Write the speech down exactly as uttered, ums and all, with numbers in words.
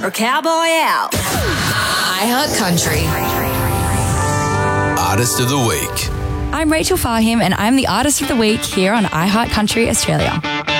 or cowboy out. iHeart Country. Artist of the Week. I'm Rachel Farham and I'm the Artist of the Week here on iHeart Country Australia.